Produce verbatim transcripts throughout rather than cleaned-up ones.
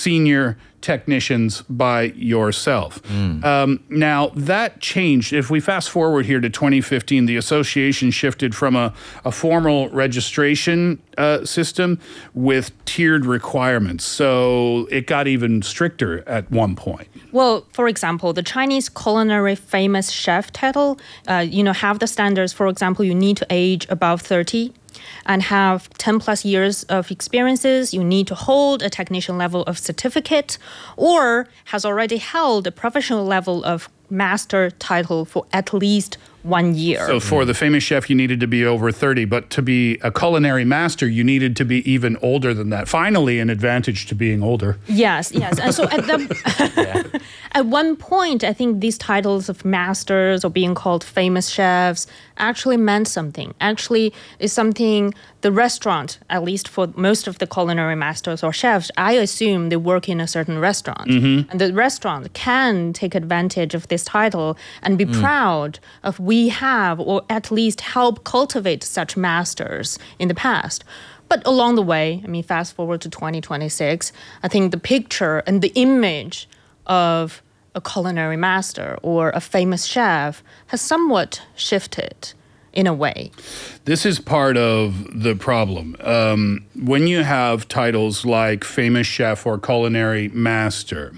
senior technicians by yourself. Mm. Um, now, that changed. If we fast forward here to twenty fifteen, the association shifted from a, a formal registration uh, system with tiered requirements. So it got even stricter at one point. Well, for example, the Chinese culinary famous chef title, uh, you know, have the standards. For example, you need to age above thirty. And have ten plus years of experiences. You need to hold a technician level of certificate or has already held a professional level of master title for at least one year. So for the famous chef, you needed to be over thirty, but to be a culinary master, you needed to be even older than that. Finally, an advantage to being older. Yes, yes. And so at the at one point, I think these titles of masters or being called famous chefs actually meant something. Actually, is something the restaurant, at least for most of the culinary masters or chefs, I assume they work in a certain restaurant. Mm-hmm. And the restaurant can take advantage of this title and be mm. proud of we have, or at least help cultivate such masters in the past. But along the way, I mean, fast forward to twenty twenty-six, I think the picture and the image of a culinary master or a famous chef has somewhat shifted in a way. This is part of the problem. Um, when you have titles like famous chef or culinary master,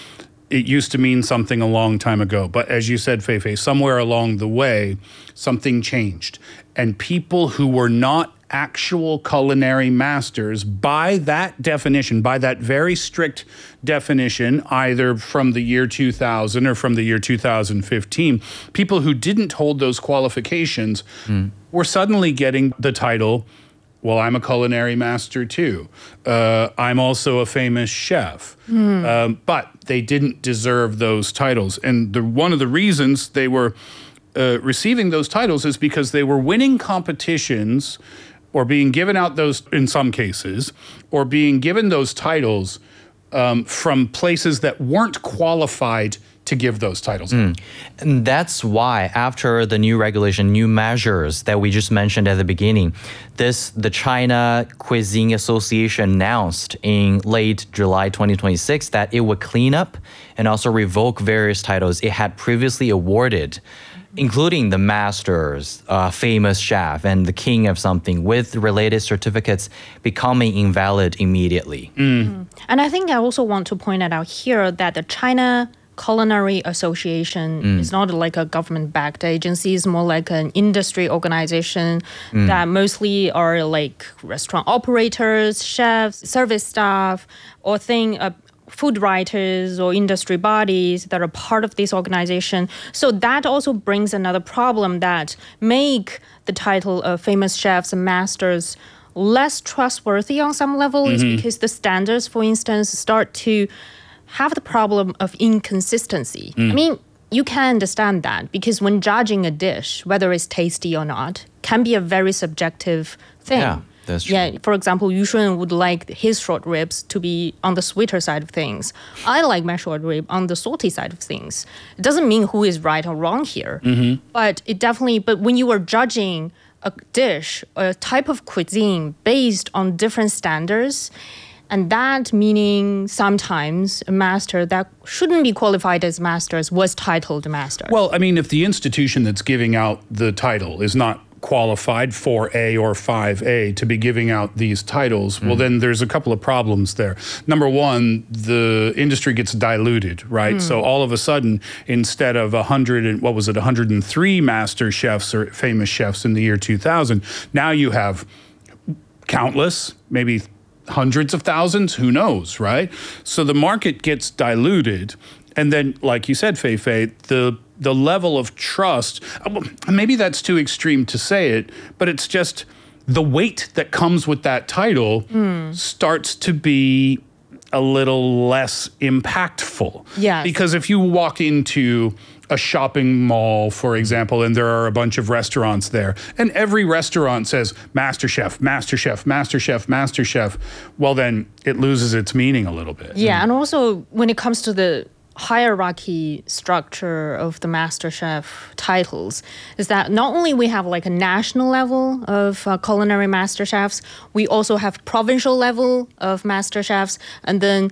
it used to mean something a long time ago. But as you said, Feifei, somewhere along the way, something changed. And people who were not actual culinary masters, by that definition, by that very strict definition, either from the year two thousand or from the year two thousand fifteen, people who didn't hold those qualifications mm. were suddenly getting the title, well, I'm a culinary master too. Uh, I'm also a famous chef. Mm. Um, but they didn't deserve those titles. And the, one of the reasons they were uh, receiving those titles is because they were winning competitions or being given out those, in some cases, or being given those titles um, from places that weren't qualified to give those titles. Mm. And that's why after the new regulation, new measures that we just mentioned at the beginning, this the China Cuisine Association announced in late July twenty twenty-six that it would clean up and also revoke various titles it had previously awarded, including the master's, uh, famous chef, and the king of something, with related certificates becoming invalid immediately. Mm. Mm. And I think I also want to point it out here that the China Culinary Association mm. is not like a government-backed agency. It's more like an industry organization mm. that mostly are like restaurant operators, chefs, service staff, or thing. Uh, food writers or industry bodies that are part of this organization. So that also brings another problem that make the title of famous chefs and masters less trustworthy on some level, mm-hmm. is because the standards, for instance, start to have the problem of inconsistency. Mm. I mean, you can understand that because when judging a dish, whether it's tasty or not, can be a very subjective thing. Yeah. That's true. Yeah, for example, Yushun would like his short ribs to be on the sweeter side of things. I like my short rib on the salty side of things. It doesn't mean who is right or wrong here, mm-hmm. but it definitely, but when you are judging a dish, a type of cuisine based on different standards, and that meaning sometimes a master that shouldn't be qualified as masters was titled master. Well, I mean, if the institution that's giving out the title is not qualified four A or five A to be giving out these titles, mm. well, then there's a couple of problems there. Number one, the industry gets diluted, right? Mm. So all of a sudden, instead of one hundred and what was it, one hundred three master chefs or famous chefs in the year two thousand, now you have countless, maybe hundreds of thousands, who knows, right? So the market gets diluted. And then, like you said, Feifei, the the level of trust, maybe that's too extreme to say it, but it's just the weight that comes with that title mm. starts to be a little less impactful. Yes. Because if you walk into a shopping mall, for example, and there are a bunch of restaurants there, and every restaurant says Master Chef, Master Chef, Master Chef, Master Chef, well, then it loses its meaning a little bit. Yeah, and also when it comes to the hierarchy structure of the MasterChef titles is that not only we have like a national level of uh, culinary master chefs, we also have provincial level of master chefs, and then